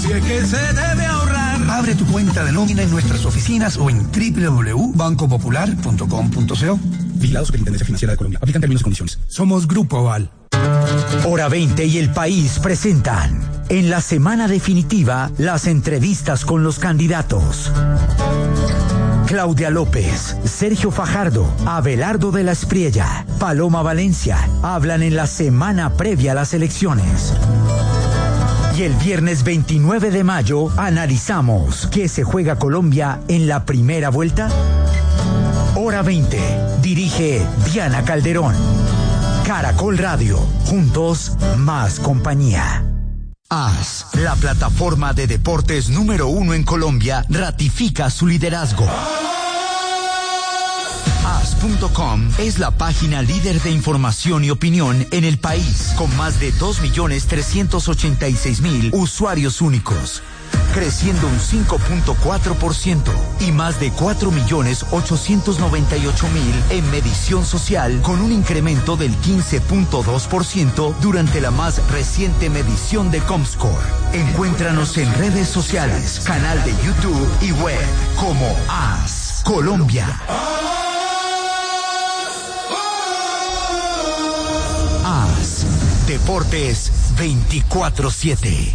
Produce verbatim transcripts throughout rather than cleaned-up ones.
Si es que se debe ahorrar. Abre tu cuenta de nómina en nuestras oficinas o en doble u doble u doble u punto banco popular punto com punto co. Vigilado Superintendencia Financiera de Colombia. Aplican términos y condiciones. Somos Grupo Aval. Hora veinte y El País presentan en la semana definitiva las entrevistas con los candidatos. Claudia López, Sergio Fajardo, Abelardo de la Espriella, Paloma Valencia hablan en la semana previa a las elecciones. Y el viernes veintinueve de mayo analizamos ¿qué se juega Colombia en la primera vuelta? Hora veinte. Dirige Diana Calderón. Caracol Radio. Juntos, más compañía. A S, la plataforma de deportes número uno en Colombia, ratifica su liderazgo. A S punto com es la página líder de información y opinión en el país, con más de dos millones trescientos ochenta y seis mil usuarios únicos, creciendo un cinco punto cuatro por ciento y más de cuatro millones ochocientos noventa y ocho mil en medición social, con un incremento del quince punto dos por ciento durante la más reciente medición de Comscore. Encuéntranos en redes sociales, canal de YouTube y web como A S Colombia. A S Deportes veinticuatro siete.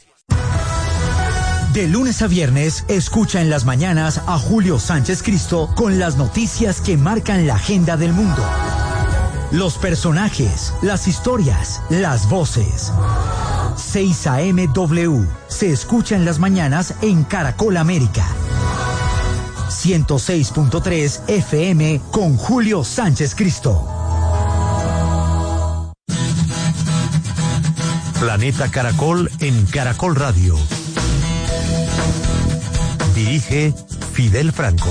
De lunes a viernes, escucha en las mañanas a Julio Sánchez Cristo con las noticias que marcan la agenda del mundo. Los personajes, las historias, las voces. seis A M W se escucha en las mañanas en Caracol América. ciento seis punto tres F M con Julio Sánchez Cristo. Planeta Caracol en Caracol Radio. Dirige Fidel Franco.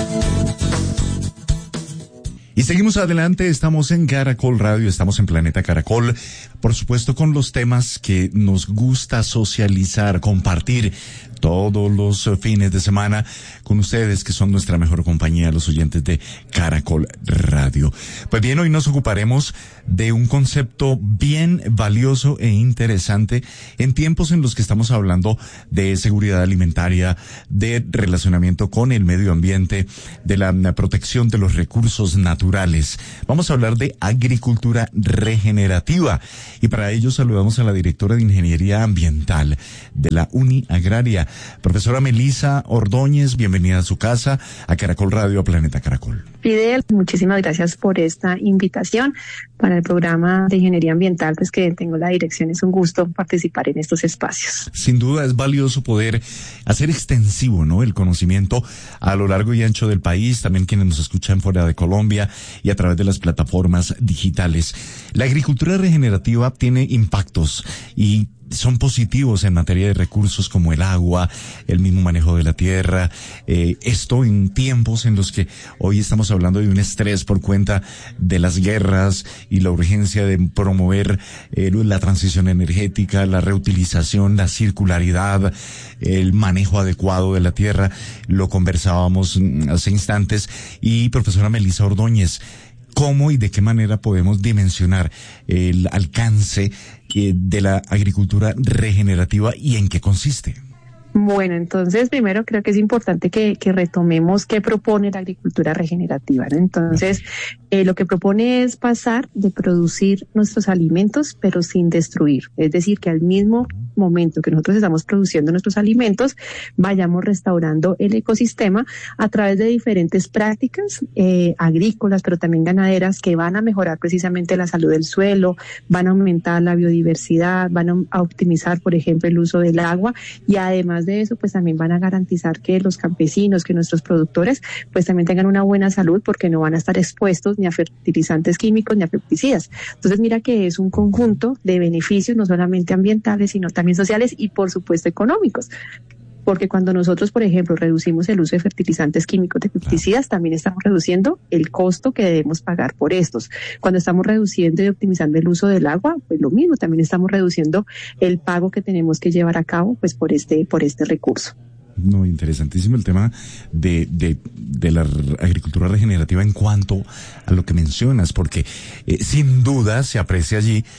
Y seguimos adelante, estamos en Caracol Radio, estamos en Planeta Caracol, por supuesto con los temas que nos gusta socializar, compartir todos los fines de semana con ustedes, que son nuestra mejor compañía, los oyentes de Caracol Radio. Pues bien, hoy nos ocuparemos de un concepto bien valioso e interesante en tiempos en los que estamos hablando de seguridad alimentaria, de relacionamiento con el medio ambiente, de la protección de los recursos naturales. Vamos a hablar de agricultura regenerativa y para ello saludamos a la directora de Ingeniería Ambiental de la Uni Agraria, profesora Melisa Ordóñez. Bienvenida a su casa, a Caracol Radio, a Planeta Caracol. Fidel, muchísimas gracias por esta invitación para el programa de Ingeniería Ambiental, pues que tengo la dirección. Es un gusto participar en estos espacios. Sin duda es valioso poder hacer extensivo, ¿no?, el conocimiento a lo largo y ancho del país, también quienes nos escuchan fuera de Colombia y a través de las plataformas digitales. La agricultura regenerativa tiene impactos y son positivos en materia de recursos como el agua, el mismo manejo de la tierra, eh, esto en tiempos en los que hoy estamos hablando de un estrés por cuenta de las guerras y la urgencia de promover eh, la transición energética, la reutilización, la circularidad, el manejo adecuado de la tierra. Lo conversábamos hace instantes. Y profesora Melisa Ordóñez, ¿cómo y de qué manera podemos dimensionar el alcance eh, de la agricultura regenerativa y en qué consiste? Bueno, entonces primero creo que es importante que, que retomemos qué propone la agricultura regenerativa, ¿no? Entonces, eh, lo que propone es pasar de producir nuestros alimentos, pero sin destruir. Es decir, que al mismo momento que nosotros estamos produciendo nuestros alimentos, vayamos restaurando el ecosistema a través de diferentes prácticas eh, agrícolas, pero también ganaderas, que van a mejorar precisamente la salud del suelo, van a aumentar la biodiversidad, van a optimizar, por ejemplo, el uso del agua, y además de eso, pues también van a garantizar que los campesinos, que nuestros productores, pues también tengan una buena salud, porque no van a estar expuestos ni a fertilizantes químicos ni a pesticidas. Entonces, mira que es un conjunto de beneficios, no solamente ambientales, sino también sociales y, por supuesto, económicos. Porque cuando nosotros, por ejemplo, reducimos el uso de fertilizantes químicos, de pesticidas, también estamos reduciendo el costo que debemos pagar por estos. Cuando estamos reduciendo y optimizando el uso del agua, pues lo mismo, también estamos reduciendo el pago que tenemos que llevar a cabo, pues por este, por este recurso. No, interesantísimo el tema de, de, de la agricultura regenerativa en cuanto a lo que mencionas, porque eh, sin duda se aprecia allí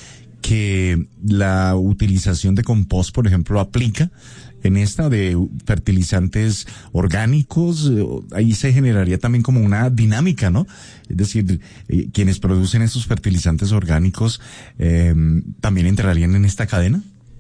que la utilización de compost, por ejemplo, aplica en esta de fertilizantes orgánicos. Ahí se generaría también como una dinámica, ¿no? Es decir, eh, quienes producen esos fertilizantes orgánicos eh, también entrarían en esta cadena.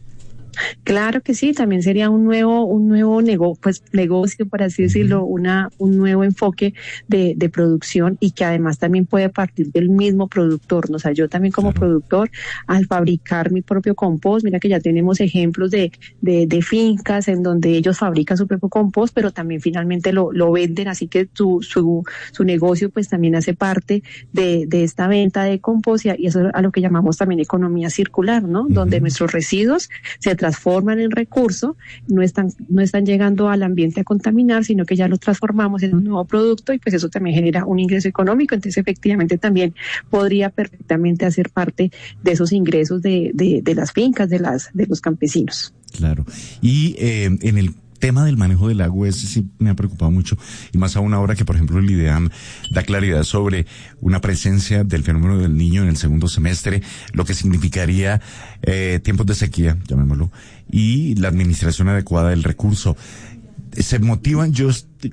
Claro que sí, también sería un nuevo, un nuevo nego, pues negocio, por así decirlo, una, un nuevo enfoque de, de producción, y que además también puede partir del mismo productor, ¿no? O sea, yo también como claro. productor, al fabricar mi propio compost, mira que ya tenemos ejemplos de, de, de fincas en donde ellos fabrican su propio compost, pero también finalmente lo, lo venden, así que su, su, su negocio pues también hace parte de, de esta venta de compost, y eso es a lo que llamamos también economía circular, ¿no? Uh-huh. Donde nuestros residuos se transforman en recurso, no están, no están llegando al ambiente a contaminar, sino que ya lo transformamos en un nuevo producto, y pues eso también genera un ingreso económico. Entonces efectivamente también podría perfectamente hacer parte de esos ingresos de, de, de las fincas, de las, de los campesinos. Claro. Y eh, en el tema del manejo del agua, ese sí me ha preocupado mucho, y más aún ahora que, por ejemplo, el IDEAM da claridad sobre una presencia del fenómeno del Niño en el segundo semestre, lo que significaría eh, tiempos de sequía, llamémoslo, y la administración adecuada del recurso. Se motivan, yo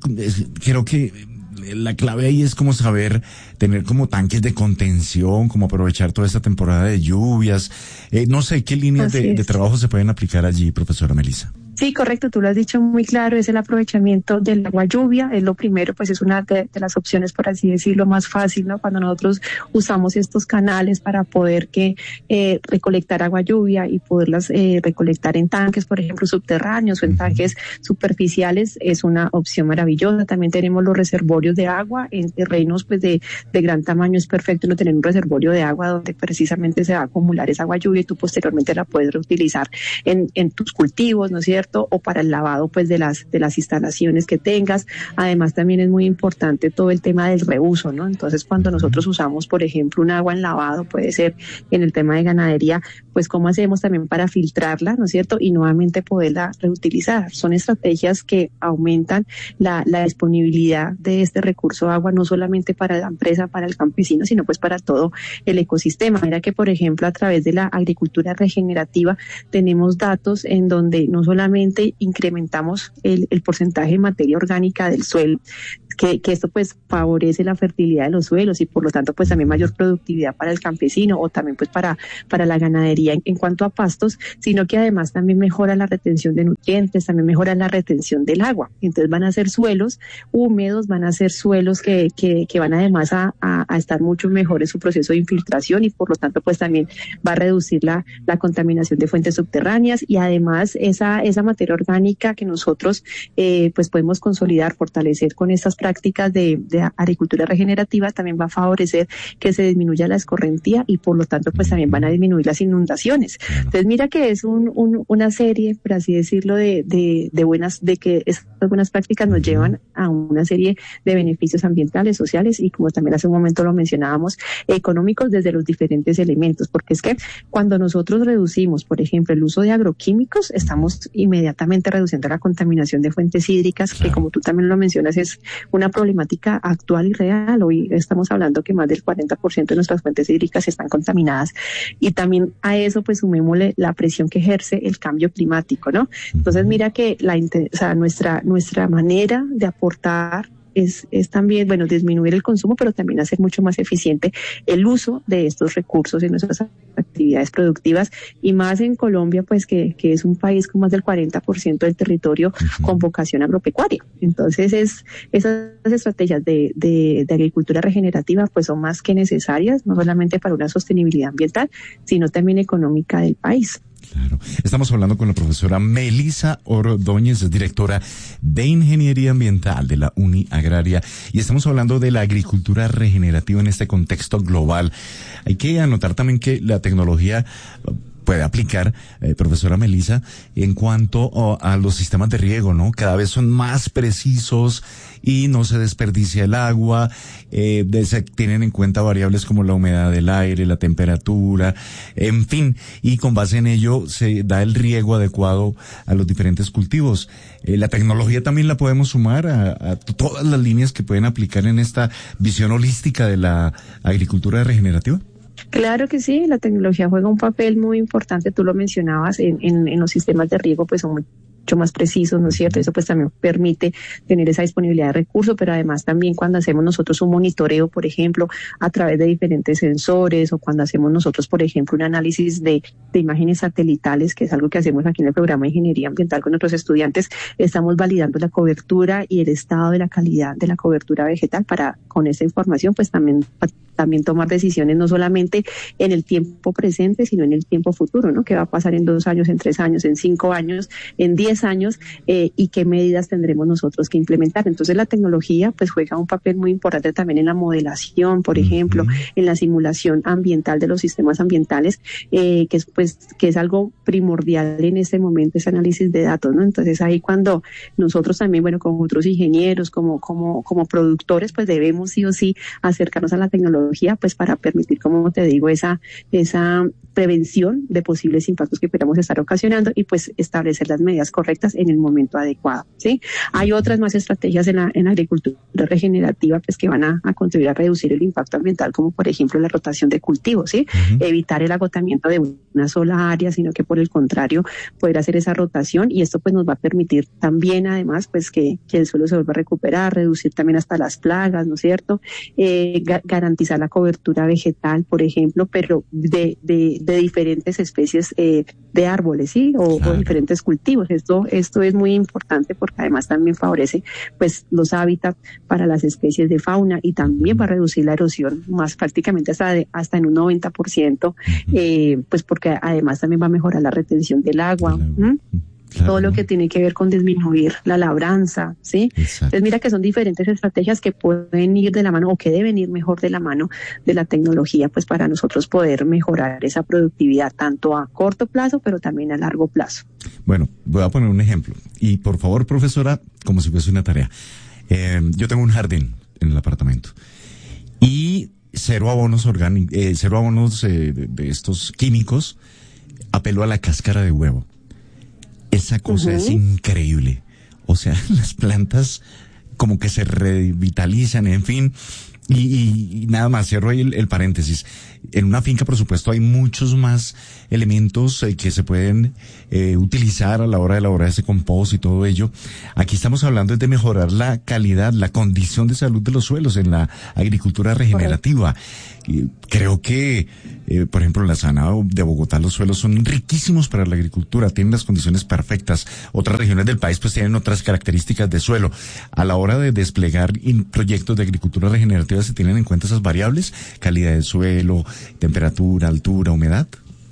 creo que la clave ahí es como saber tener como tanques de contención, como aprovechar toda esta temporada de lluvias. Eh, no sé qué líneas de, de trabajo se pueden aplicar allí, profesora Melissa. Sí, correcto, tú lo has dicho muy claro, es el aprovechamiento del agua lluvia, es lo primero, pues es una de, de las opciones, por así decirlo, más fácil, ¿no? Cuando nosotros usamos estos canales para poder que eh, recolectar agua lluvia y poderlas eh, recolectar en tanques, por ejemplo, subterráneos o en tanques superficiales, es una opción maravillosa. También tenemos los reservorios de agua en terrenos pues de, de gran tamaño. Es perfecto no tener un reservorio de agua donde precisamente se va a acumular esa agua lluvia y tú posteriormente la puedes reutilizar en, en tus cultivos, ¿no es cierto? O para el lavado pues de las de las instalaciones que tengas. Además también es muy importante todo el tema del reuso, ¿no? Entonces cuando nosotros usamos, por ejemplo, un agua en lavado, puede ser en el tema de ganadería, pues cómo hacemos también para filtrarla, ¿no es cierto? Y nuevamente poderla reutilizar. Son estrategias que aumentan la, la disponibilidad de este recurso de agua, no solamente para la empresa, para el campesino, sino pues para todo el ecosistema. Mira que, por ejemplo, a través de la agricultura regenerativa tenemos datos en donde no solamente incrementamos el, el porcentaje de materia orgánica del suelo, que, que esto pues favorece la fertilidad de los suelos y por lo tanto pues también mayor productividad para el campesino o también pues para, para la ganadería en, en cuanto a pastos, sino que además también mejora la retención de nutrientes, también mejora la retención del agua. Entonces van a ser suelos húmedos, van a ser suelos que, que, que van además a, a, a estar mucho mejor en su proceso de infiltración y por lo tanto pues también va a reducir la, la contaminación de fuentes subterráneas y además esa, esa materia orgánica que nosotros eh, pues podemos consolidar, fortalecer con estas prácticas de, de agricultura regenerativa, también va a favorecer que se disminuya la escorrentía y por lo tanto pues también van a disminuir las inundaciones. Entonces mira que es un, un, una serie, por así decirlo, de, de, de buenas, de que estas buenas prácticas nos llevan a una serie de beneficios ambientales, sociales y como también hace un momento lo mencionábamos, económicos desde los diferentes elementos, porque es que cuando nosotros reducimos, por ejemplo, el uso de agroquímicos, estamos inmediatamente reduciendo la contaminación de fuentes hídricas, que como tú también lo mencionas es una problemática actual y real. Hoy estamos hablando que más del cuarenta por ciento de nuestras fuentes hídricas están contaminadas y también a eso pues sumémosle la presión que ejerce el cambio climático, ¿no? Entonces mira que la, o sea, nuestra, nuestra manera de aportar Es, es también, bueno, disminuir el consumo, pero también hacer mucho más eficiente el uso de estos recursos en nuestras actividades productivas y más en Colombia, pues que, que es un país con más del cuarenta por ciento del territorio uh-huh. con vocación agropecuaria. Entonces, es esas estrategias de, de, de agricultura regenerativa pues son más que necesarias, no solamente para una sostenibilidad ambiental, sino también económica del país. Claro. Estamos hablando con la profesora Melissa Ordóñez, directora de Ingeniería Ambiental de la Uni Agraria, y estamos hablando de la agricultura regenerativa en este contexto global. Hay que anotar también que la tecnología puede aplicar, eh, profesora Melissa, en cuanto oh, a los sistemas de riego, ¿no? Cada vez son más precisos y no se desperdicia el agua, eh, de, se tienen en cuenta variables como la humedad del aire, la temperatura, en fin, y con base en ello se da el riego adecuado a los diferentes cultivos. Eh, la tecnología también la podemos sumar a, a todas las líneas que pueden aplicar en esta visión holística de la agricultura regenerativa. Claro que sí, la tecnología juega un papel muy importante, tú lo mencionabas, en, en, en los sistemas de riego pues son muy mucho más precisos, ¿no es cierto? Eso pues también permite tener esa disponibilidad de recursos, pero además también cuando hacemos nosotros un monitoreo, por ejemplo, a través de diferentes sensores, o cuando hacemos nosotros, por ejemplo, un análisis de, de imágenes satelitales, que es algo que hacemos aquí en el programa de Ingeniería Ambiental con nuestros estudiantes, estamos validando la cobertura y el estado de la calidad de la cobertura vegetal para, con esa información, pues también también tomar decisiones no solamente en el tiempo presente, sino en el tiempo futuro, ¿no? ¿Qué va a pasar en dos años, en tres años, en cinco años, en diez años, eh, y qué medidas tendremos nosotros que implementar? Entonces la tecnología pues juega un papel muy importante también en la modelación, por uh-huh. ejemplo, en la simulación ambiental de los sistemas ambientales, eh, que es pues que es algo primordial en este momento, ese análisis de datos, ¿no? Entonces ahí cuando nosotros también, bueno, como otros ingenieros, como como como productores, pues debemos sí o sí acercarnos a la tecnología, pues para permitir, como te digo, esa esa prevención de posibles impactos que podamos estar ocasionando y pues establecer las medidas correctas en el momento adecuado, ¿sí? Hay otras más estrategias en la, en la agricultura regenerativa pues que van a, a contribuir a reducir el impacto ambiental, como por ejemplo la rotación de cultivos, ¿sí? Uh-huh. Evitar el agotamiento de una sola área, sino que por el contrario poder hacer esa rotación, y esto pues nos va a permitir también además pues que, que el suelo se vuelva a recuperar, reducir también hasta las plagas, ¿no es cierto? Eh, ga- garantizar la cobertura vegetal, por ejemplo, pero de, de de diferentes especies eh, de árboles, ¿sí? O, claro. o diferentes cultivos. Esto, esto es muy importante porque además también favorece pues los hábitats para las especies de fauna y también va a reducir la erosión más prácticamente hasta de, hasta en un noventa por ciento, uh-huh. eh, pues porque además también va a mejorar la retención del agua. ¿Mm? Claro. Todo lo que tiene que ver con disminuir la labranza, ¿sí? Exacto. Entonces mira que son diferentes estrategias que pueden ir de la mano o que deben ir mejor de la mano de la tecnología, pues para nosotros poder mejorar esa productividad tanto a corto plazo, pero también a largo plazo. Bueno, voy a poner un ejemplo. Y por favor, profesora, como si fuese una tarea. Eh, yo tengo un jardín en el apartamento y cero abonos orgánicos, eh, cero abonos eh, de, de estos químicos, apelo a la cáscara de huevo. Esa cosa uh-huh. es increíble. O sea, las plantas como que se revitalizan, en fin. Y, y, y nada más, cierro ahí el, el paréntesis. En una finca, por supuesto, hay muchos más elementos eh, que se pueden eh, utilizar a la hora de elaborar ese compost y todo ello. Aquí estamos hablando de mejorar la calidad, la condición de salud de los suelos en la agricultura regenerativa. Y creo que, eh, por ejemplo, en la zona de Bogotá los suelos son riquísimos para la agricultura, tienen las condiciones perfectas. Otras regiones del país pues tienen otras características de suelo. A la hora de desplegar proyectos de agricultura regenerativa, ¿se tienen en cuenta esas variables? Calidad del suelo, temperatura, altura, humedad.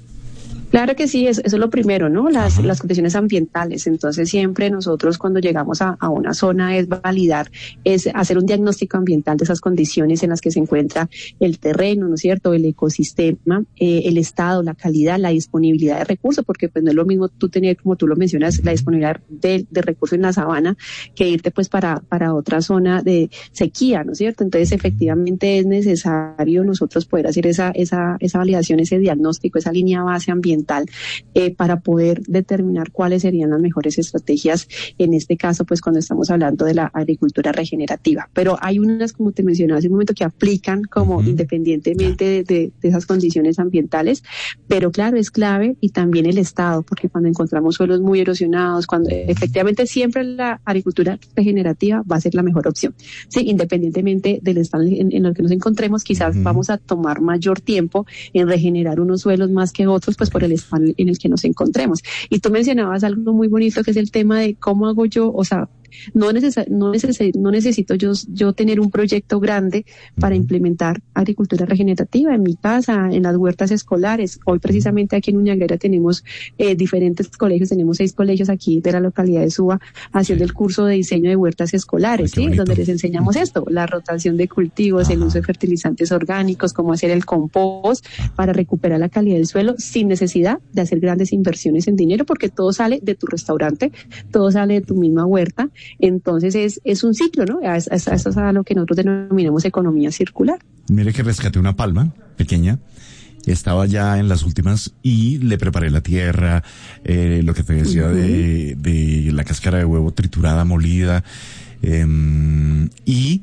Claro que sí, eso, eso es lo primero, ¿no? Las, las condiciones ambientales. Entonces siempre nosotros cuando llegamos a, a una zona es validar, es hacer un diagnóstico ambiental de esas condiciones en las que se encuentra el terreno, ¿no es cierto? El ecosistema, eh, el estado, la calidad, la disponibilidad de recursos, porque pues no es lo mismo tú tener, como tú lo mencionas, la disponibilidad de, de recursos en la sabana que irte pues para, para otra zona de sequía, ¿no es cierto? Entonces efectivamente es necesario nosotros poder hacer esa, esa, esa validación, ese diagnóstico, esa línea base ambiental. Eh, para poder determinar cuáles serían las mejores estrategias en este caso, pues cuando estamos hablando de la agricultura regenerativa. Pero hay unas, como te mencionaba hace un momento, que aplican como uh-huh. independientemente de, de, de esas condiciones ambientales, pero claro, es clave y también el estado, porque cuando encontramos suelos muy erosionados, cuando efectivamente siempre la agricultura regenerativa va a ser la mejor opción. Sí, independientemente del estado en, en el que nos encontremos, quizás uh-huh. vamos a tomar mayor tiempo en regenerar unos suelos más que otros, pues por el estado en el que nos encontremos. Y tú mencionabas algo muy bonito que es el tema de cómo hago yo, o sea, no, neces- no, neces- no necesito yo, yo tener un proyecto grande para implementar agricultura regenerativa en mi casa, en las huertas escolares. Hoy precisamente aquí en Uñaguera tenemos eh, diferentes colegios, tenemos seis colegios aquí de la localidad de Suba haciendo el curso de diseño de huertas escolares, ¿sí? Donde les enseñamos esto, la rotación de cultivos, Ajá. el uso de fertilizantes orgánicos, cómo hacer el compost para recuperar la calidad del suelo sin necesidad de hacer grandes inversiones en dinero, porque todo sale de tu restaurante, todo sale de tu misma huerta. Entonces es, es un ciclo, ¿no? Eso es, es, es a lo que nosotros denominamos economía circular. Mire que rescaté una palma pequeña, estaba ya en las últimas y le preparé la tierra, eh, lo que te decía uh-huh. de, de la cáscara de huevo triturada, molida, eh, y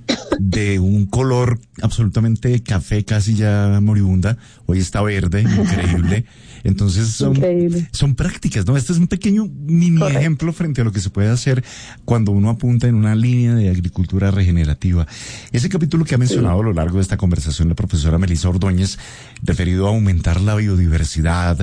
de un color absolutamente café, casi ya moribunda. Hoy está verde, increíble. Entonces son, Increíble. son prácticas, ¿no? Este es un pequeño mini Correcto. ejemplo frente a lo que se puede hacer cuando uno apunta en una línea de agricultura regenerativa. Ese capítulo que ha mencionado sí. a lo largo de esta conversación la profesora Melissa Ordóñez, referido a aumentar la biodiversidad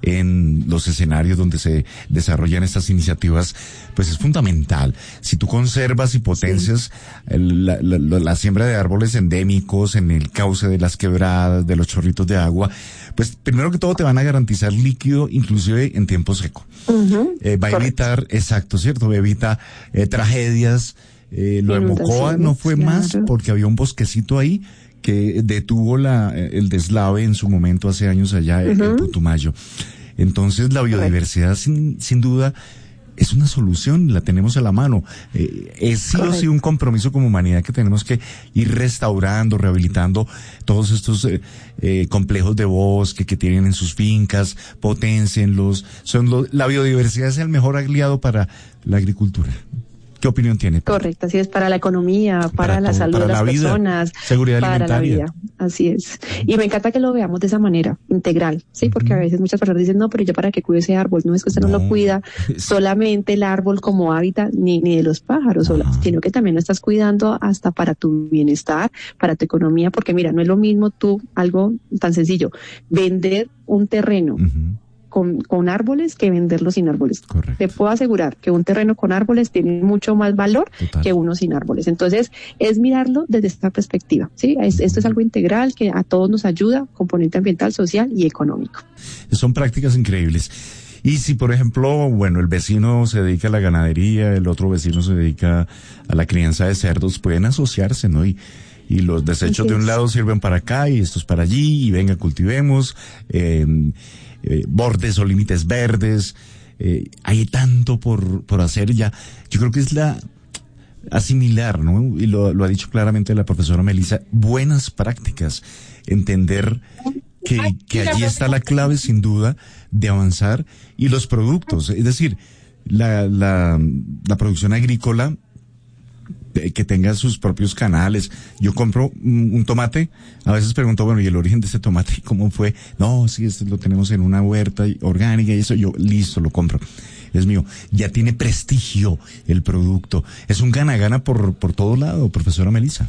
en los escenarios donde se desarrollan estas iniciativas, pues es fundamental. Si tú conservas y potencias sí. el, la, la, la siembra de árboles endémicos en el cauce de las quebradas, de los chorritos de agua, pues primero que todo te van a garantizar líquido, inclusive en tiempo seco. Uh-huh. Eh, va a evitar, exacto, ¿cierto? Evita eh, tragedias. Eh, lo de Mocoa no fue claro. más porque había un bosquecito ahí que detuvo la, el deslave en su momento hace años allá uh-huh. en Putumayo. Entonces la biodiversidad sin, sin duda es una solución, la tenemos a la mano. Eh, es sí Correcto. o sí un compromiso como humanidad que tenemos que ir restaurando, rehabilitando todos estos eh, eh, complejos de bosque que tienen en sus fincas, potencienlos. Son lo, la biodiversidad es el mejor aliado para la agricultura. ¿Qué opinión tiene? Correcto, así es, para la economía, para, para la todo, salud para de las la vida, personas, seguridad para alimentaria. La vida, así es. Y me encanta que lo veamos de esa manera, integral, ¿sí? Uh-huh. Porque a veces muchas personas dicen, no, pero yo para qué cuido ese árbol, no es que usted no, no lo cuida solamente el árbol como hábitat, ni, ni de los pájaros, uh-huh. sino que también lo estás cuidando hasta para tu bienestar, para tu economía, porque mira, no es lo mismo tú, algo tan sencillo, vender un terreno, uh-huh. Con, con árboles que venderlo sin árboles. Correcto. Te puedo asegurar que un terreno con árboles tiene mucho más valor Total. que uno sin árboles. Entonces, es mirarlo desde esta perspectiva, ¿sí? Es, esto es algo integral que a todos nos ayuda, componente ambiental, social y económico. Son prácticas increíbles. Y si, por ejemplo, bueno, el vecino se dedica a la ganadería, el otro vecino se dedica a la crianza de cerdos, pueden asociarse, ¿no? Y y los desechos de un lado sirven para acá y estos para allí, y venga, cultivemos, eh, eh, bordes o límites verdes, eh, hay tanto por, por hacer ya. Yo creo que es la asimilar, ¿no? Y lo, lo ha dicho claramente la profesora Melissa, buenas prácticas, entender que, que allí está la clave, sin duda, de avanzar, y los productos, es decir, la, la, la producción agrícola, que tenga sus propios canales. Yo compro un, un tomate, a veces pregunto, bueno, ¿y el origen de este tomate cómo fue? No, sí, este lo tenemos en una huerta orgánica y eso, yo, listo, lo compro. Es mío. Ya tiene prestigio el producto. Es un gana-gana por, por todo lado, profesora Melissa.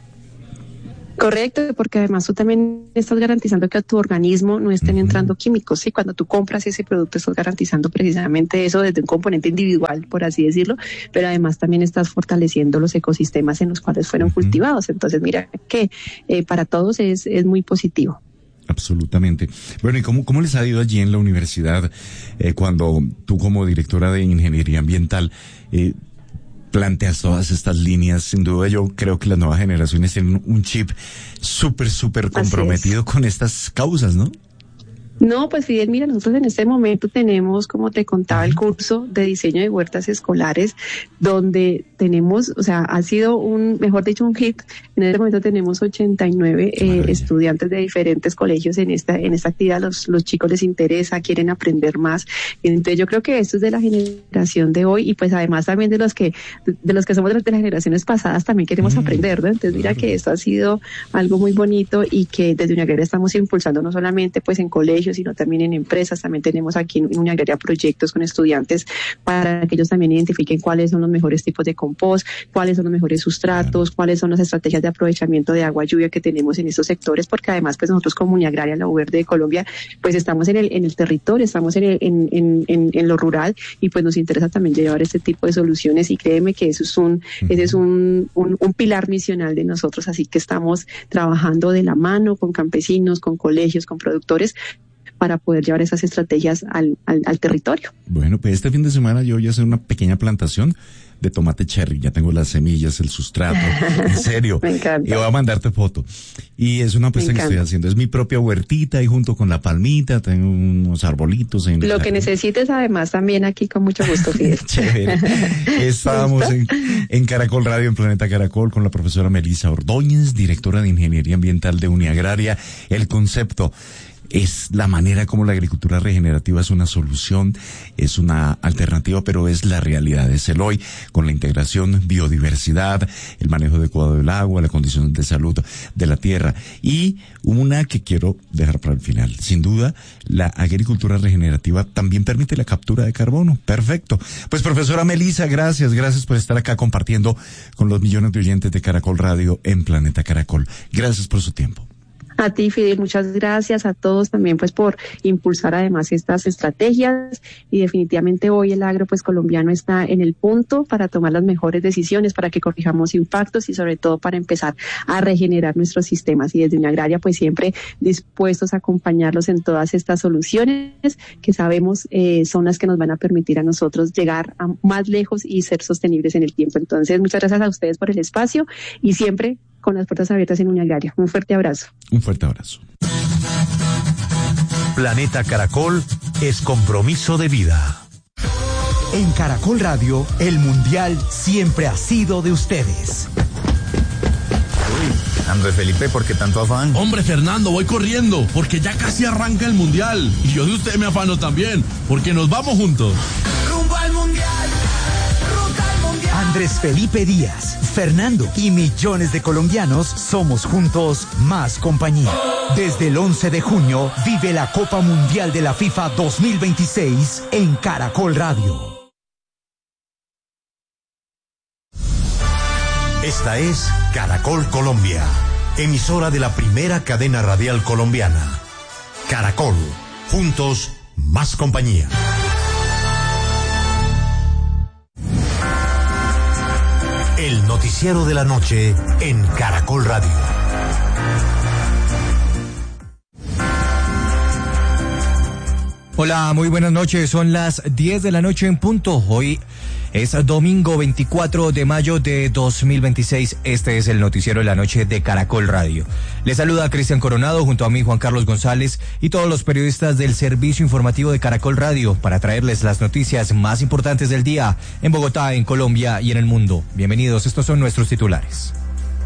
Correcto, porque además tú también estás garantizando que a tu organismo no estén uh-huh. entrando químicos, ¿sí? Cuando tú compras ese producto estás garantizando precisamente eso desde un componente individual, por así decirlo, pero además también estás fortaleciendo los ecosistemas en los cuales fueron uh-huh. cultivados. Entonces, mira que eh, para todos es, es muy positivo. Absolutamente. Bueno, ¿y cómo, cómo les ha ido allí en la universidad eh, cuando tú como directora de Ingeniería Ambiental eh, planteas todas estas líneas? Sin duda yo creo que las nuevas generaciones tienen un chip súper, súper comprometido con estas causas, ¿no? No, pues Fidel, mira, nosotros en este momento tenemos, como te contaba, el curso de diseño de huertas escolares, donde tenemos, o sea, ha sido un, mejor dicho, un hit. En este momento tenemos ochenta y nueve eh, estudiantes de diferentes colegios en esta en esta actividad. Los, los chicos les interesa, quieren aprender más. Entonces yo creo que esto es de la generación de hoy y pues además también de los que de los que somos de las generaciones pasadas también queremos mm, aprender, ¿no? Entonces mira claro. que esto ha sido algo muy bonito y que desde Uniagraria estamos impulsando no solamente pues en colegios, sino también en empresas. También tenemos aquí en Uniagraria proyectos con estudiantes para que ellos también identifiquen cuáles son los mejores tipos de compost, cuáles son los mejores sustratos, cuáles son las estrategias de aprovechamiento de agua lluvia que tenemos en estos sectores, porque además pues nosotros como Uniagraria, la U Verde de Colombia, pues estamos en el en el territorio, estamos en, el, en, en, en, en lo rural y pues nos interesa también llevar este tipo de soluciones y créeme que eso es un, uh-huh. ese es un, un, un pilar misional de nosotros, así que estamos trabajando de la mano con campesinos, con colegios, con productores, para poder llevar esas estrategias al, al, al territorio. Bueno, pues este fin de semana yo voy a hacer una pequeña plantación de tomate cherry, ya tengo las semillas, el sustrato, en serio. Me encanta. Y voy a mandarte foto. Y es una apuesta que estoy haciendo, es mi propia huertita y junto con la palmita tengo unos arbolitos. En Lo que necesites además también aquí con mucho gusto, Fidel. Chévere. Estábamos en, en Caracol Radio, en Planeta Caracol, con la profesora Melissa Ordóñez, directora de Ingeniería Ambiental de Uniagraria. El concepto, es la manera como la agricultura regenerativa es una solución, es una alternativa, pero es la realidad, es el hoy, con la integración, biodiversidad, el manejo adecuado del agua, la condición de salud de la tierra. Y una que quiero dejar para el final, sin duda, la agricultura regenerativa también permite la captura de carbono. Perfecto. Pues profesora Melissa, gracias, gracias por estar acá compartiendo con los millones de oyentes de Caracol Radio en Planeta Caracol. Gracias por su tiempo. A ti, Fidel, muchas gracias a todos también pues por impulsar además estas estrategias, y definitivamente hoy el agro pues colombiano está en el punto para tomar las mejores decisiones, para que corrijamos impactos y sobre todo para empezar a regenerar nuestros sistemas, y desde Unagraria pues siempre dispuestos a acompañarlos en todas estas soluciones que sabemos eh, son las que nos van a permitir a nosotros llegar a más lejos y ser sostenibles en el tiempo. Entonces, muchas gracias a ustedes por el espacio y siempre con las puertas abiertas en Unagraria. Un fuerte abrazo. Un fuerte abrazo. Planeta Caracol es compromiso de vida. En Caracol Radio, el Mundial siempre ha sido de ustedes. Uy, Andrés Felipe, ¿por qué tanto afán? Hombre, Fernando, voy corriendo, porque ya casi arranca el Mundial. Y yo de usted me afano también, porque nos vamos juntos. Rumbo al Mundial. Andrés Felipe Díaz, Fernando y millones de colombianos somos juntos más compañía. Desde el once de junio vive la Copa Mundial de la FIFA dos mil veintiséis en Caracol Radio. Esta es Caracol Colombia, emisora de la primera cadena radial colombiana. Caracol, juntos más compañía. El noticiero de la noche en Caracol Radio. Hola, muy buenas noches. Son las diez de la noche en punto. Hoy es domingo veinticuatro de mayo de dos mil veintiséis. Este es el noticiero de la noche de Caracol Radio. Les saluda Cristian Coronado junto a mí, Juan Carlos González, y todos los periodistas del servicio informativo de Caracol Radio para traerles las noticias más importantes del día en Bogotá, en Colombia y en el mundo. Bienvenidos, estos son nuestros titulares.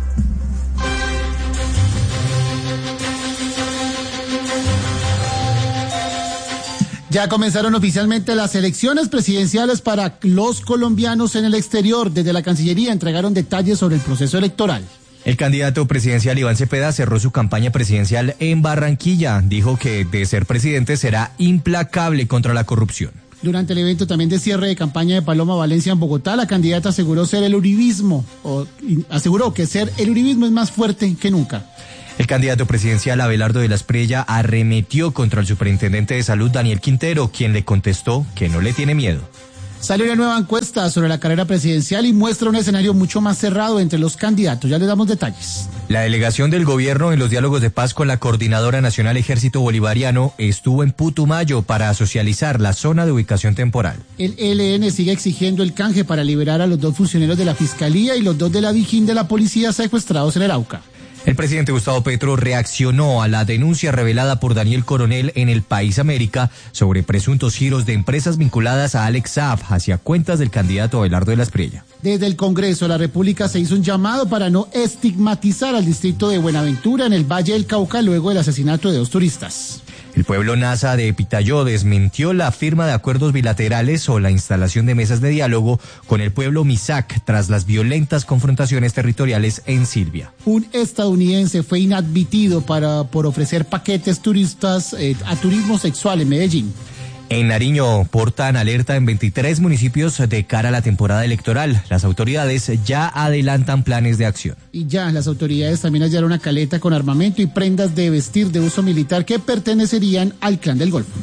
Ya comenzaron oficialmente las elecciones presidenciales para los colombianos en el exterior. Desde la Cancillería entregaron detalles sobre el proceso electoral. El candidato presidencial Iván Cepeda cerró su campaña presidencial en Barranquilla. Dijo que de ser presidente será implacable contra la corrupción. Durante el evento también de cierre de campaña de Paloma Valencia en Bogotá, la candidata aseguró ser el uribismo, o aseguró que ser el uribismo es más fuerte que nunca. El candidato presidencial Abelardo de la Espriella arremetió contra el superintendente de salud Daniel Quintero, quien le contestó que no le tiene miedo. Salió una nueva encuesta sobre la carrera presidencial y muestra un escenario mucho más cerrado entre los candidatos. Ya les damos detalles. La delegación del gobierno en los diálogos de paz con la Coordinadora Nacional Ejército Bolivariano estuvo en Putumayo para socializar la zona de ubicación temporal. El E L N sigue exigiendo el canje para liberar a los dos funcionarios de la Fiscalía y los dos de la Dijín de la Policía secuestrados en el Arauca. El presidente Gustavo Petro reaccionó a la denuncia revelada por Daniel Coronel en El País América sobre presuntos giros de empresas vinculadas a Alex Saab hacia cuentas del candidato Abelardo de la Espriella. Desde el Congreso de la República se hizo un llamado para no estigmatizar al distrito de Buenaventura en el Valle del Cauca luego del asesinato de dos turistas. El pueblo nasa de Pitayó desmintió la firma de acuerdos bilaterales o la instalación de mesas de diálogo con el pueblo Misak tras las violentas confrontaciones territoriales en Silvia. Un estadounidense fue inadmitido para, por ofrecer paquetes turistas eh, a turismo sexual en Medellín. En Nariño portan alerta en veintitrés municipios de cara a la temporada electoral. Las autoridades ya adelantan planes de acción. Y ya, las autoridades también hallaron una caleta con armamento y prendas de vestir de uso militar que pertenecerían al Clan del Golfo.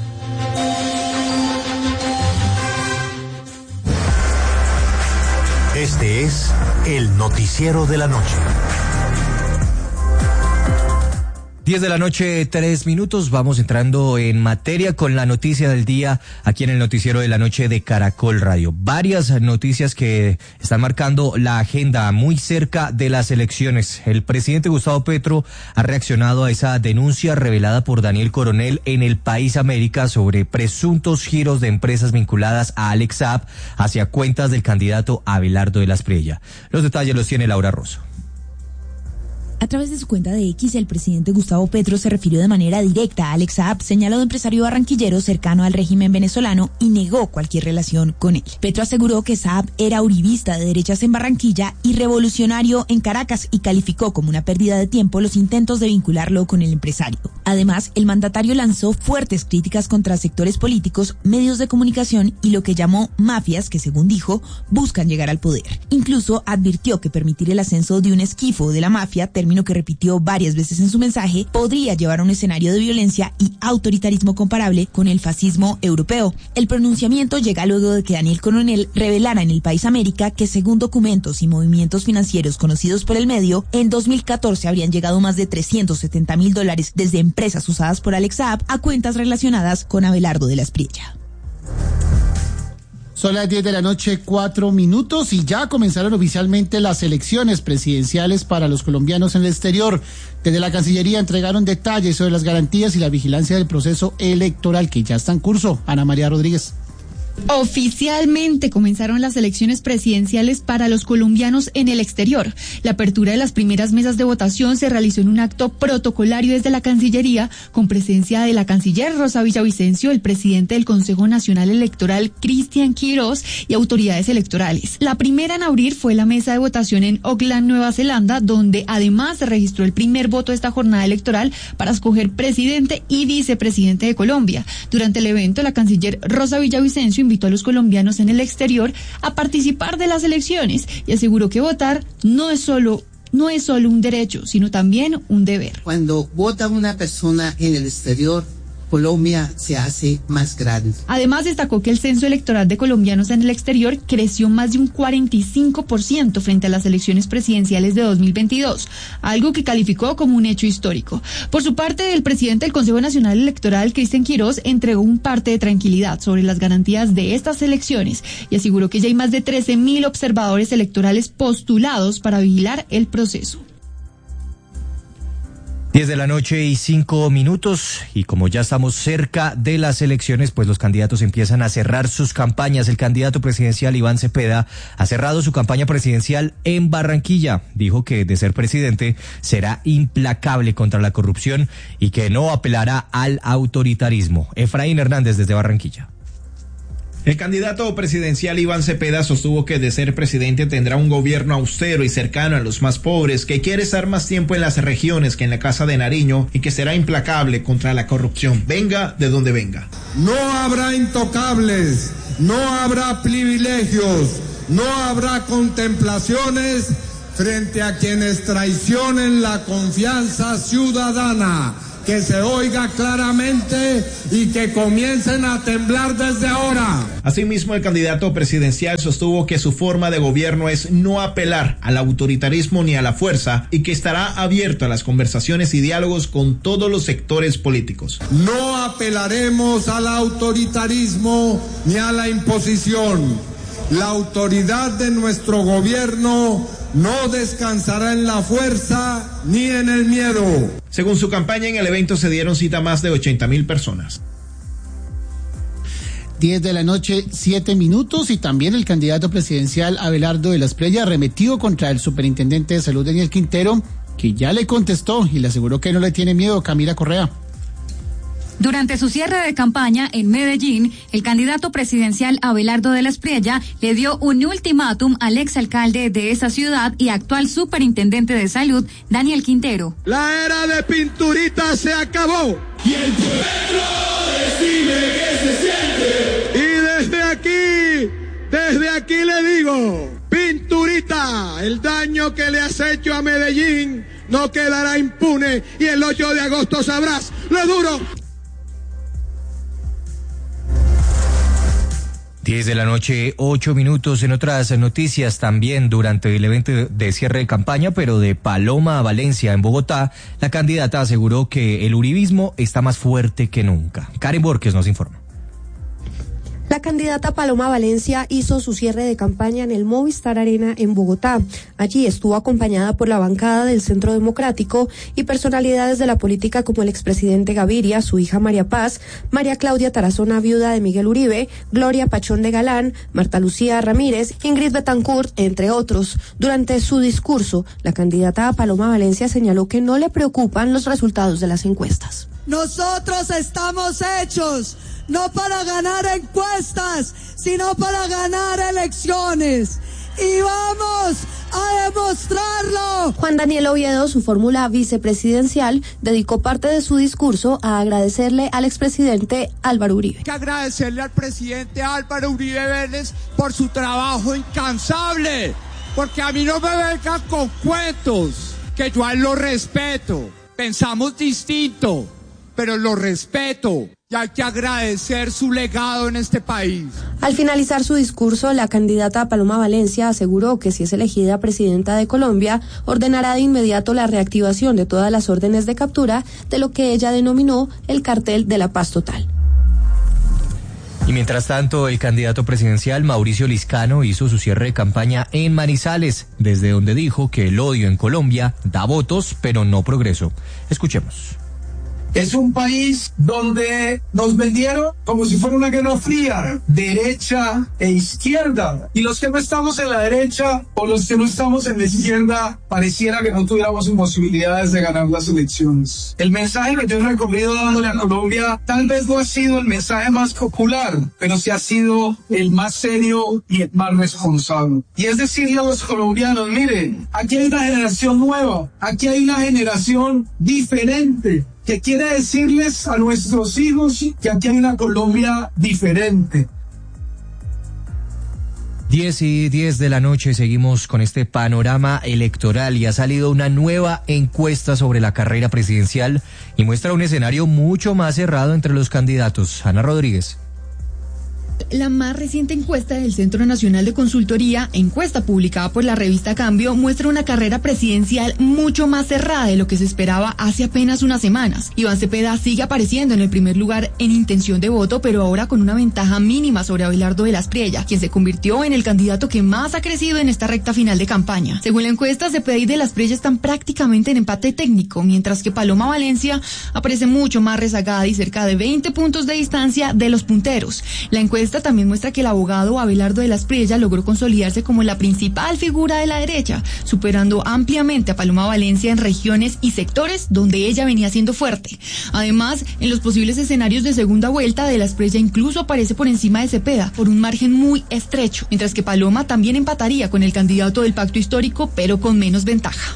Este es el noticiero de la noche. diez de la noche, tres minutos, vamos entrando en materia con la noticia del día aquí en el noticiero de la noche de Caracol Radio. Varias noticias que están marcando la agenda muy cerca de las elecciones. El presidente Gustavo Petro ha reaccionado a esa denuncia revelada por Daniel Coronel en El País América sobre presuntos giros de empresas vinculadas a Alex Saab hacia cuentas del candidato Abelardo de la Espriella. Los detalles los tiene Laura Rosso. A través de su cuenta de X, el presidente Gustavo Petro se refirió de manera directa a Alex Saab, señalado empresario barranquillero cercano al régimen venezolano, y negó cualquier relación con él. Petro aseguró que Saab era uribista de derechas en Barranquilla y revolucionario en Caracas, y calificó como una pérdida de tiempo los intentos de vincularlo con el empresario. Además, el mandatario lanzó fuertes críticas contra sectores políticos, medios de comunicación y lo que llamó mafias que, según dijo, buscan llegar al poder. Incluso advirtió que permitir el ascenso de un esquifo de la mafia, término que repitió varias veces en su mensaje, podría llevar a un escenario de violencia y autoritarismo comparable con el fascismo europeo. El pronunciamiento llega luego de que Daniel Coronel revelara en El País América que, según documentos y movimientos financieros conocidos por el medio, en dos mil catorce habrían llegado más de trescientos setenta mil dólares desde empresas usadas por Alex Saab a cuentas relacionadas con Abelardo de la Espriella. Son las diez de la noche, cuatro minutos, y ya comenzaron oficialmente las elecciones presidenciales para los colombianos en el exterior. Desde la Cancillería entregaron detalles sobre las garantías y la vigilancia del proceso electoral que ya está en curso. Ana María Rodríguez. Oficialmente comenzaron las elecciones presidenciales para los colombianos en el exterior. La apertura de las primeras mesas de votación se realizó en un acto protocolario desde la Cancillería, con presencia de la canciller Rosa Villavicencio, el presidente del Consejo Nacional Electoral Cristian Quirós y autoridades electorales. La primera en abrir fue la mesa de votación en Auckland, Nueva Zelanda, donde además se registró el primer voto de esta jornada electoral para escoger presidente y vicepresidente de Colombia. Durante el evento, la canciller Rosa Villavicencio invitó a los colombianos en el exterior a participar de las elecciones y aseguró que votar no es solo no es solo un derecho, sino también un deber. Cuando vota una persona en el exterior, Colombia se hace más grande. Además, destacó que el censo electoral de colombianos en el exterior creció más de un cuarenta y cinco por ciento frente a las elecciones presidenciales de dos mil veintidós, algo que calificó como un hecho histórico. Por su parte, el presidente del Consejo Nacional Electoral, Cristian Quirós, entregó un parte de tranquilidad sobre las garantías de estas elecciones y aseguró que ya hay más de trece mil observadores electorales postulados para vigilar el proceso. diez de la noche y cinco minutos, y como ya estamos cerca de las elecciones, pues los candidatos empiezan a cerrar sus campañas. El candidato presidencial Iván Cepeda ha cerrado su campaña presidencial en Barranquilla. Dijo que, de ser presidente, será implacable contra la corrupción y que no apelará al autoritarismo. Efraín Hernández, desde Barranquilla. El candidato presidencial Iván Cepeda sostuvo que, de ser presidente, tendrá un gobierno austero y cercano a los más pobres, que quiere estar más tiempo en las regiones que en la Casa de Nariño y que será implacable contra la corrupción, venga de donde venga. No habrá intocables, no habrá privilegios, no habrá contemplaciones frente a quienes traicionen la confianza ciudadana. Que se oiga claramente y que comiencen a temblar desde ahora. Asimismo, el candidato presidencial sostuvo que su forma de gobierno es no apelar al autoritarismo ni a la fuerza y que estará abierto a las conversaciones y diálogos con todos los sectores políticos. No apelaremos al autoritarismo ni a la imposición. La autoridad de nuestro gobierno no descansará en la fuerza ni en el miedo. Según su campaña, en el evento se dieron cita más de ochenta mil personas. diez de la noche, siete minutos, y también el candidato presidencial Abelardo de la Espriella arremetió contra el superintendente de salud Daniel Quintero, que ya le contestó y le aseguró que no le tiene miedo. Camila Correa. Durante su cierre de campaña en Medellín, el candidato presidencial Abelardo de la Espriella le dio un ultimátum al exalcalde de esa ciudad y actual superintendente de salud, Daniel Quintero. La era de Pinturita se acabó. Y el pueblo decide que se siente. Y desde aquí, desde aquí le digo, Pinturita, el daño que le has hecho a Medellín no quedará impune y el ocho de agosto sabrás lo duro. diez de la noche, ocho minutos. En otras noticias, también durante el evento de cierre de campaña, pero de Paloma a Valencia, en Bogotá, la candidata aseguró que el uribismo está más fuerte que nunca. Karen Borges nos informa. La candidata Paloma Valencia hizo su cierre de campaña en el Movistar Arena en Bogotá. Allí estuvo acompañada por la bancada del Centro Democrático y personalidades de la política como el expresidente Gaviria, su hija María Paz, María Claudia Tarazona, viuda de Miguel Uribe, Gloria Pachón de Galán, Marta Lucía Ramírez, Ingrid Betancourt, entre otros. Durante su discurso, la candidata Paloma Valencia señaló que no le preocupan los resultados de las encuestas. Nosotros estamos hechos no para ganar encuestas, sino para ganar elecciones. Y vamos a demostrarlo. Juan Daniel Oviedo, su fórmula vicepresidencial, dedicó parte de su discurso a agradecerle al expresidente Álvaro Uribe. Hay que agradecerle al presidente Álvaro Uribe Vélez por su trabajo incansable, porque a mí no me vengan con cuentos, que yo a él lo respeto. Pensamos distinto, pero lo respeto. Y hay que agradecer su legado en este país. Al finalizar su discurso, la candidata Paloma Valencia aseguró que si es elegida presidenta de Colombia, ordenará de inmediato la reactivación de todas las órdenes de captura de lo que ella denominó el cartel de la paz total. Y mientras tanto, el candidato presidencial Mauricio Liscano hizo su cierre de campaña en Manizales, desde donde dijo que el odio en Colombia da votos, pero no progreso. Escuchemos. Es un país donde nos vendieron como si fuera una guerra fría, derecha e izquierda. Y los que no estamos en la derecha o los que no estamos en la izquierda, pareciera que no tuviéramos posibilidades de ganar las elecciones. El mensaje que yo he recorrido dándole a Colombia tal vez no ha sido el mensaje más popular, pero sí ha sido el más serio y el más responsable. Y es decirle a los colombianos, miren, aquí hay una generación nueva, aquí hay una generación diferente, que quiere decirles a nuestros hijos que aquí hay una Colombia diferente. diez y diez de la noche, seguimos con este panorama electoral y ha salido una nueva encuesta sobre la carrera presidencial y muestra un escenario mucho más cerrado entre los candidatos. Ana Rodríguez. La más reciente encuesta del Centro Nacional de Consultoría, encuesta publicada por la revista Cambio, muestra una carrera presidencial mucho más cerrada de lo que se esperaba hace apenas unas semanas. Iván Cepeda sigue apareciendo en el primer lugar en intención de voto, pero ahora con una ventaja mínima sobre Abelardo de la Espriella, quien se convirtió en el candidato que más ha crecido en esta recta final de campaña. Según la encuesta, Cepeda y de la Espriella están prácticamente en empate técnico, mientras que Paloma Valencia aparece mucho más rezagada y cerca de veinte puntos de distancia de los punteros. La encuesta también muestra que el abogado Abelardo de la Espriella logró consolidarse como la principal figura de la derecha, superando ampliamente a Paloma Valencia en regiones y sectores donde ella venía siendo fuerte. Además, en los posibles escenarios de segunda vuelta, de la Espriella incluso aparece por encima de Cepeda, por un margen muy estrecho, mientras que Paloma también empataría con el candidato del pacto histórico, pero con menos ventaja.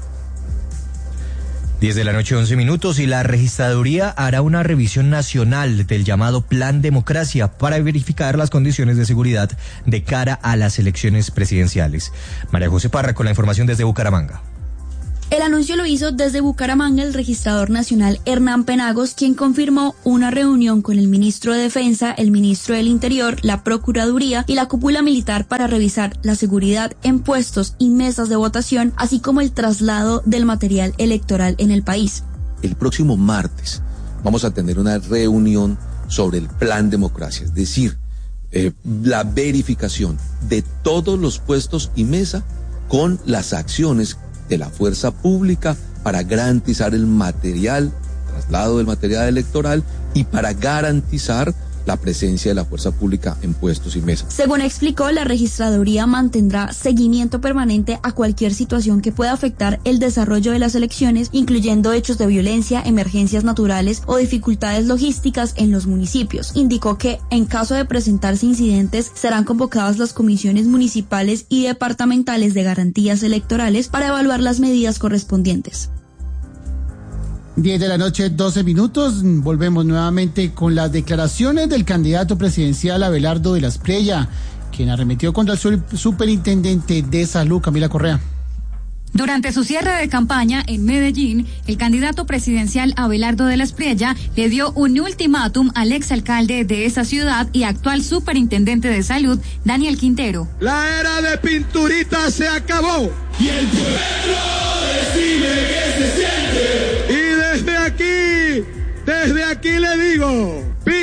diez de la noche, once minutos, y la registraduría hará una revisión nacional del llamado Plan Democracia para verificar las condiciones de seguridad de cara a las elecciones presidenciales. María José Parra con la información desde Bucaramanga. El anuncio lo hizo desde Bucaramanga el registrador nacional Hernán Penagos, quien confirmó una reunión con el ministro de Defensa, el ministro del Interior, la Procuraduría y la cúpula militar para revisar la seguridad en puestos y mesas de votación, así como el traslado del material electoral en el país. El próximo martes vamos a tener una reunión sobre el Plan Democracia, es decir, eh, la verificación de todos los puestos y mesa con las acciones de la fuerza pública para garantizar el material, traslado del material electoral y para garantizar la presencia de la fuerza pública en puestos y mesas. Según explicó, la registraduría mantendrá seguimiento permanente a cualquier situación que pueda afectar el desarrollo de las elecciones, incluyendo hechos de violencia, emergencias naturales o dificultades logísticas en los municipios. Indicó que, en caso de presentarse incidentes, serán convocadas las comisiones municipales y departamentales de garantías electorales para evaluar las medidas correspondientes. diez de la noche, doce minutos. Volvemos nuevamente con las declaraciones del candidato presidencial Abelardo de la Espriella, quien arremetió contra el superintendente de salud, Camila Correa. Durante su cierre de campaña en Medellín, el candidato presidencial Abelardo de la Espriella le dio un ultimátum al exalcalde de esa ciudad y actual superintendente de salud, Daniel Quintero. La era de pinturita se acabó. Y el pueblo decide que se siente. Y desde aquí, desde aquí le digo,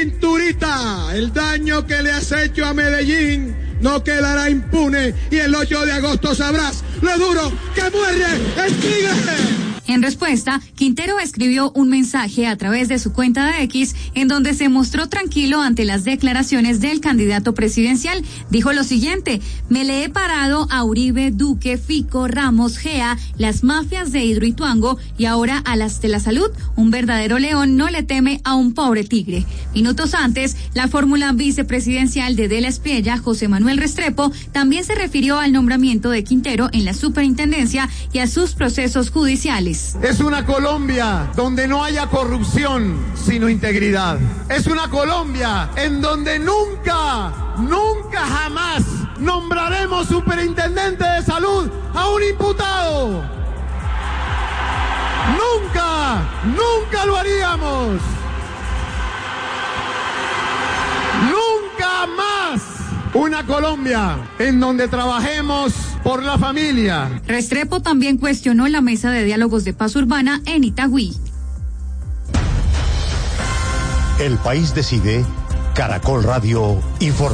cinturita. El daño que le has hecho a Medellín no quedará impune y el ocho de agosto sabrás lo duro que muerde el tigre. En respuesta, Quintero escribió un mensaje a través de su cuenta de X en donde se mostró tranquilo ante las declaraciones del candidato presidencial. Dijo lo siguiente: me le he parado a Uribe, Duque, Fico, Ramos, Gea, las mafias de Hidroituango y ahora a las de la salud. Un verdadero león no le teme a un pobre tigre. Minutos antes, la fórmula vicepresidencial de De la Espriella, José Manuel Restrepo, también se refirió al nombramiento de Quintero en la superintendencia y a sus procesos judiciales. Es una Colombia donde no haya corrupción, sino integridad. Es una Colombia en donde nunca, nunca jamás nombraremos superintendente de salud a un imputado. Nunca, nunca lo haríamos. Nunca más. Una Colombia en donde trabajemos por la familia. Restrepo también cuestionó la mesa de diálogos de paz urbana en Itagüí. El País decide, Caracol Radio informa.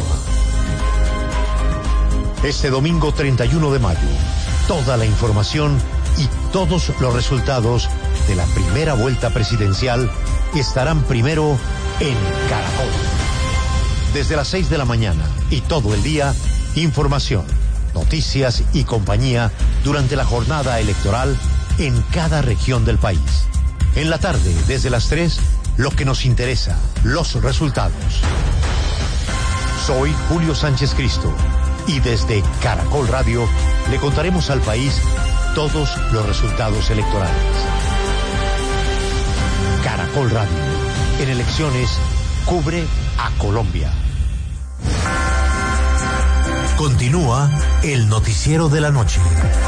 Este domingo treinta y uno de mayo, toda la información y todos los resultados de la primera vuelta presidencial estarán primero en Caracol. Desde las seis de la mañana y todo el día, información, noticias y compañía durante la jornada electoral en cada región del país. En la tarde, desde las tres, lo que nos interesa, los resultados. Soy Julio Sánchez Cristo y desde Caracol Radio le contaremos al país todos los resultados electorales. Caracol Radio, en elecciones, cubre a Colombia. Continúa el noticiero de la noche.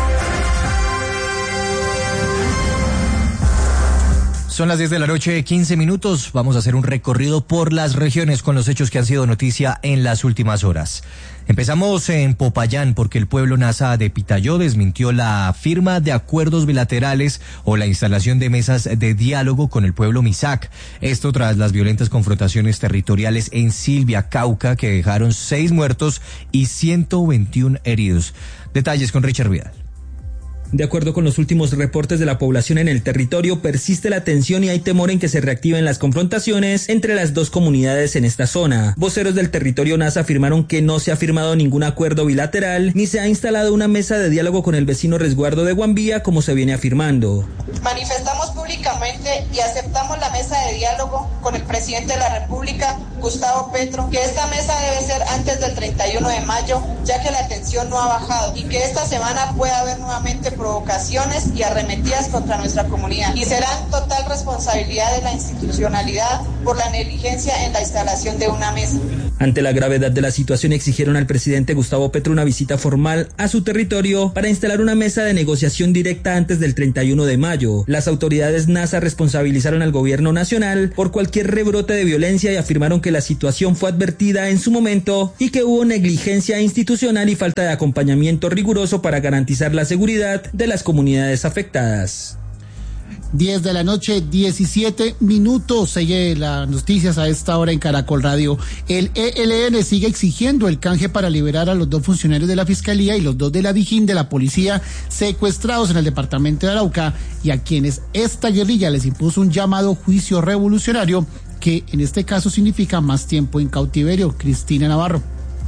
Son las diez de la noche, quince minutos. Vamos a hacer un recorrido por las regiones con los hechos que han sido noticia en las últimas horas. Empezamos en Popayán porque el pueblo Nasa de Pitayó desmintió la firma de acuerdos bilaterales o la instalación de mesas de diálogo con el pueblo Misak. Esto tras las violentas confrontaciones territoriales en Silvia, Cauca, que dejaron seis muertos y ciento veintiuno heridos. Detalles con Richard Vidal. De acuerdo con los últimos reportes de la población en el territorio, persiste la tensión y hay temor en que se reactiven las confrontaciones entre las dos comunidades en esta zona. Voceros del territorio Nasa afirmaron que no se ha firmado ningún acuerdo bilateral ni se ha instalado una mesa de diálogo con el vecino resguardo de Guambía como se viene afirmando. Manifestamos públicamente y aceptamos la mesa de diálogo con el presidente de la República, Gustavo Petro, que esta mesa debe ser antes del treinta y uno de mayo, ya que la tensión no ha bajado y que esta semana pueda haber nuevamente provocaciones y arremetidas contra nuestra comunidad y serán total responsabilidad de la institucionalidad por la negligencia en la instalación de una mesa. Ante la gravedad de la situación exigieron al presidente Gustavo Petro una visita formal a su territorio para instalar una mesa de negociación directa antes del treinta y uno de mayo. Las autoridades NASA responsabilizaron al gobierno nacional por cualquier rebrote de violencia y afirmaron que la situación fue advertida en su momento y que hubo negligencia institucional y falta de acompañamiento riguroso para garantizar la seguridad de las comunidades afectadas. diez de la noche, diecisiete minutos. Sigue las noticias a esta hora en Caracol Radio. El E L N sigue exigiendo el canje para liberar a los dos funcionarios de la Fiscalía y los dos de la Dijín de la Policía secuestrados en el departamento de Arauca y a quienes esta guerrilla les impuso un llamado juicio revolucionario que en este caso significa más tiempo en cautiverio. Cristina Navarro.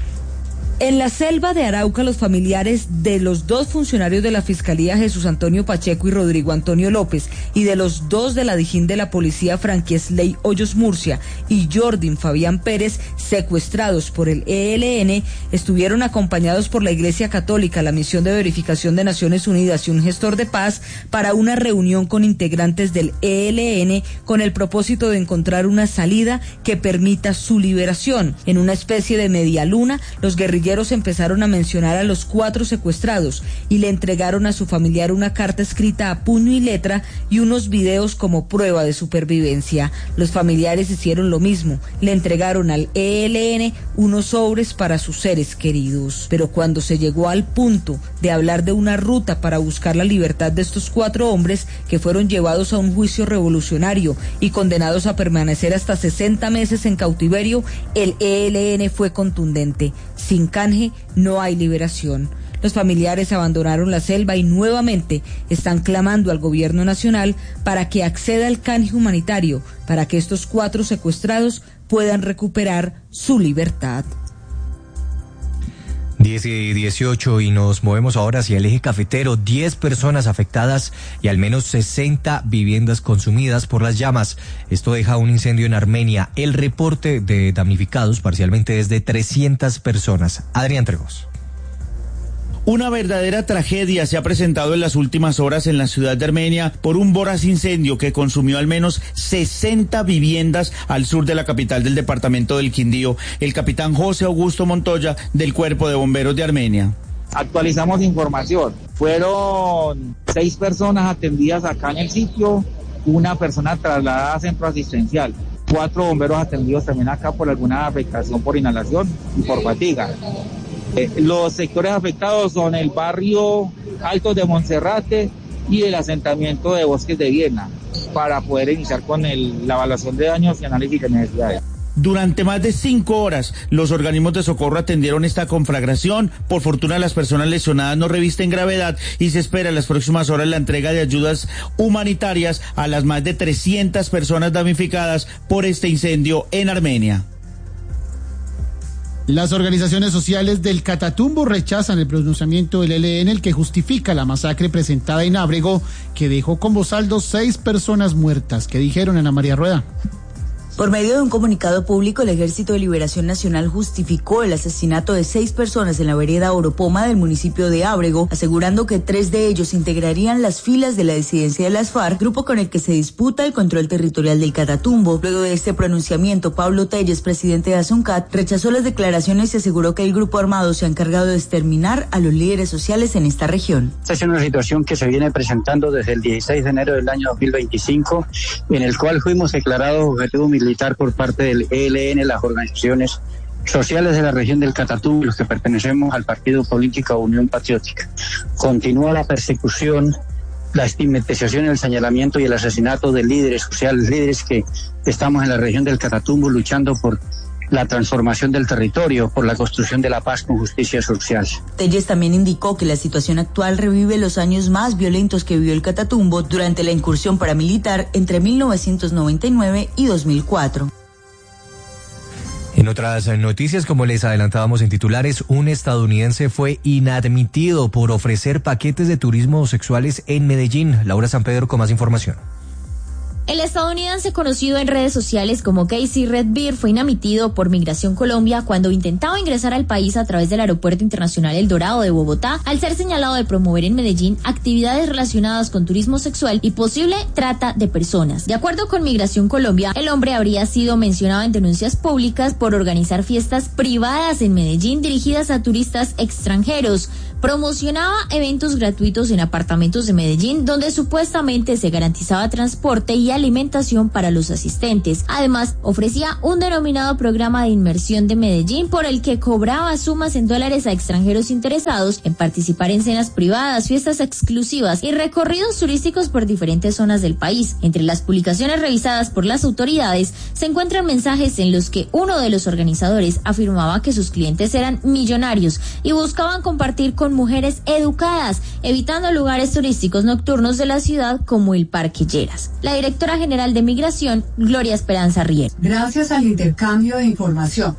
En la selva de Arauca, los familiares de los dos funcionarios de la Fiscalía, Jesús Antonio Pacheco y Rodrigo Antonio López, y de los dos de la Dijín de la Policía, Franquiesley Hoyos Murcia y Jordin Fabián Pérez, secuestrados por el E L N, estuvieron acompañados por la Iglesia Católica, la Misión de Verificación de Naciones Unidas y un gestor de paz para una reunión con integrantes del E L N con el propósito de encontrar una salida que permita su liberación. En una especie de media luna, los guerrilleros guerrilleros empezaron a mencionar a los cuatro secuestrados y le entregaron a su familiar una carta escrita a puño y letra y unos videos como prueba de supervivencia. Los familiares hicieron lo mismo, le entregaron al E L N unos sobres para sus seres queridos. Pero cuando se llegó al punto de hablar de una ruta para buscar la libertad de estos cuatro hombres que fueron llevados a un juicio revolucionario y condenados a permanecer hasta sesenta meses en cautiverio, el E L N fue contundente: sin canje no hay liberación. Los familiares abandonaron la selva y nuevamente están clamando al gobierno nacional para que acceda al canje humanitario para que estos cuatro secuestrados puedan recuperar su libertad. diez y dieciocho y nos movemos ahora hacia el eje cafetero. diez personas afectadas y al menos sesenta viviendas consumidas por las llamas. Esto deja un incendio en Armenia. El reporte de damnificados parcialmente es de trescientas personas. Adrián Tregos. Una verdadera tragedia se ha presentado en las últimas horas en la ciudad de Armenia por un voraz incendio que consumió al menos sesenta viviendas al sur de la capital del departamento del Quindío. El capitán José Augusto Montoya, del Cuerpo de Bomberos de Armenia. Actualizamos información. Fueron seis personas atendidas acá en el sitio, una persona trasladada a centro asistencial, cuatro bomberos atendidos también acá por alguna afectación por inhalación y por fatiga. Eh, los sectores afectados son el barrio Alto de Monserrate y el asentamiento de Bosques de Viena, para poder iniciar con el, la evaluación de daños y análisis de necesidades. Durante más de cinco horas, los organismos de socorro atendieron esta conflagración. Por fortuna, las personas lesionadas no revisten gravedad y se espera en las próximas horas la entrega de ayudas humanitarias a las más de trescientas personas damnificadas por este incendio en Armenia. Las organizaciones sociales del Catatumbo rechazan el pronunciamiento del E L N, el que justifica la masacre presentada en Ábrego, que dejó como saldo seis personas muertas. ¿Qué dijeron, Ana María Rueda? Por medio de un comunicado público, el Ejército de Liberación Nacional justificó el asesinato de seis personas en la vereda Oropoma del municipio de Ábrego, asegurando que tres de ellos integrarían las filas de la disidencia de las FARC, grupo con el que se disputa el control territorial del Catatumbo. Luego de este pronunciamiento, Pablo Telles, presidente de ASUNCAT, rechazó las declaraciones y aseguró que el grupo armado se ha encargado de exterminar a los líderes sociales en esta región. Esta es una situación que se viene presentando desde el dieciséis de enero del año dos mil veinticinco, en el cual fuimos declarados objetivo militar por parte del E L N, las organizaciones sociales de la región del Catatumbo, los que pertenecemos al partido político Unión Patriótica. Continúa la persecución, la estigmatización, el señalamiento y el asesinato de líderes sociales, líderes que estamos en la región del Catatumbo luchando por la transformación del territorio, por la construcción de la paz con justicia social. Telles también indicó que la situación actual revive los años más violentos que vivió el Catatumbo durante la incursión paramilitar entre mil novecientos noventa y nueve y dos mil cuatro. En otras noticias, como les adelantábamos en titulares, un estadounidense fue inadmitido por ofrecer paquetes de turismo sexuales en Medellín. Laura San Pedro con más información. El estadounidense, conocido en redes sociales como Casey Redbeard, fue inadmitido por Migración Colombia cuando intentaba ingresar al país a través del Aeropuerto Internacional El Dorado de Bogotá, al ser señalado de promover en Medellín actividades relacionadas con turismo sexual y posible trata de personas. De acuerdo con Migración Colombia, el hombre habría sido mencionado en denuncias públicas por organizar fiestas privadas en Medellín dirigidas a turistas extranjeros. Promocionaba eventos gratuitos en apartamentos de Medellín donde supuestamente se garantizaba transporte y alimentación para los asistentes. Además, ofrecía un denominado programa de inmersión de Medellín por el que cobraba sumas en dólares a extranjeros interesados en participar en cenas privadas, fiestas exclusivas y recorridos turísticos por diferentes zonas del país. Entre las publicaciones revisadas por las autoridades se encuentran mensajes en los que uno de los organizadores afirmaba que sus clientes eran millonarios y buscaban compartir con mujeres educadas, evitando lugares turísticos nocturnos de la ciudad como el Parque Lleras. La directora general de Migración, Gloria Esperanza Riera. Gracias al intercambio de información